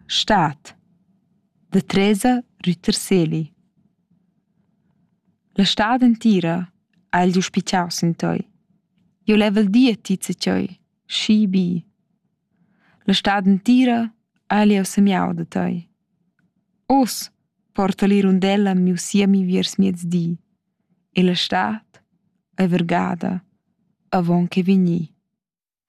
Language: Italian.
Stat da Teresa Rüterseli. La stad entira ha il giu spitgaus in tei. Jeu leva il dia tiza tgei, schi bi. La stad entira ha il jeu semiau da tei. Us porta li rundella miu siemi viers miez di e la stad è vergada avon che vegni.